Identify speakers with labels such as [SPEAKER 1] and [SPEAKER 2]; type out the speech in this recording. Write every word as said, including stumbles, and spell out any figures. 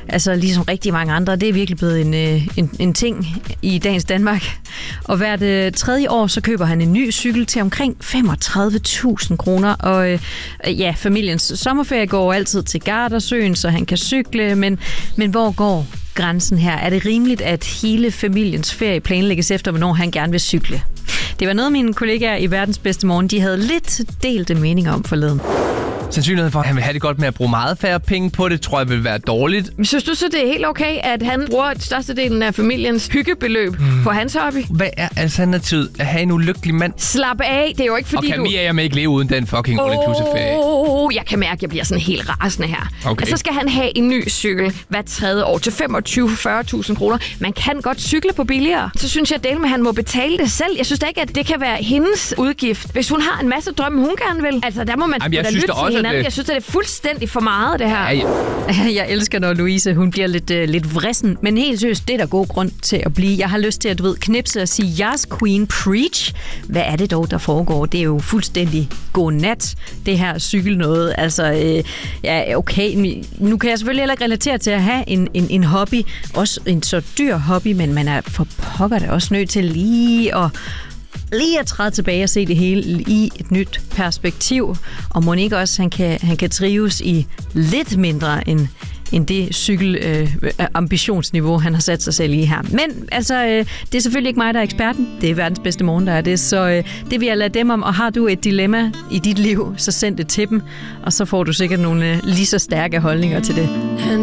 [SPEAKER 1] Altså ligesom rigtig mange andre. Det er virkelig blevet en, en, en ting i dagens Danmark. Og hvert øh, tredje år, så køber han en ny cykel til omkring femogtredive tusind kroner. Og øh, ja, familiens sommerferie går altid til Gardasøen, så han kan cykle. Men, men hvor går grænsen her? Er det rimeligt, at hele familiens ferie planlægges efter, hvornår han gerne vil cykle? Det var noget, mine kollegaer i Verdens Bedste Morgen, de havde lidt delte meninger om forleden.
[SPEAKER 2] Sandsynligheden for, at han vil have det godt med at bruge meget færre penge på det, tror jeg vil være dårligt.
[SPEAKER 3] Synes du så, det er helt okay, at han bruger størstedelen af familiens hyggebeløb mm. på hans hobby?
[SPEAKER 2] Hvad er alternativet? At have en ulykkelig mand?
[SPEAKER 3] Slap af, det er jo ikke fordi
[SPEAKER 2] du... Og Camilla,
[SPEAKER 3] du...
[SPEAKER 2] jeg må ikke leve uden den fucking all-inclusive-ferie.
[SPEAKER 3] Åh, oh, jeg kan mærke, at jeg bliver sådan helt rasende her.
[SPEAKER 2] Okay.
[SPEAKER 3] Og så skal han have en ny cykel hver tredje år til femogtyve til fyrre tusind kroner. Man kan godt cykle på billigere. Så synes jeg, at han må betale det selv. Jeg synes da ikke, at det kan være hendes udgift. Hvis hun har en masse drømme, hun gerne vil. Altså, der må man
[SPEAKER 2] Jamen, jeg
[SPEAKER 3] da
[SPEAKER 2] synes
[SPEAKER 3] lytte
[SPEAKER 2] også,
[SPEAKER 3] til hinanden.
[SPEAKER 2] det...
[SPEAKER 3] Jeg synes, at det er fuldstændig for meget, det her.
[SPEAKER 2] Ja, ja.
[SPEAKER 1] Jeg elsker, når Louise hun bliver lidt, uh, lidt vrissen, men helt seriøst, det er der god grund til at blive. Jeg har lyst til at, du ved, knipse og sige, yes, queen, preach. Hvad er det dog, der foregår? Det er jo fuldstændig godnat, det her cykel noget. Altså, øh, ja, okay, nu kan jeg selvfølgelig heller ikke relatere til at have en, en, en hobby, også en så dyr hobby, men man er for pokker da også nødt til lige at lige at træde tilbage og se det hele i et nyt perspektiv. Og må ikke også, han kan, han kan trives i lidt mindre end, end det cykel-ambitionsniveau, øh, han har sat sig selv i her. Men altså, øh, det er selvfølgelig ikke mig, der er eksperten. Det er Verdens Bedste Morgen, der er det. Så øh, det vil jeg lade dem om. Og har du et dilemma i dit liv, så send det til dem. Og så får du sikkert nogle øh, lige så stærke holdninger til det.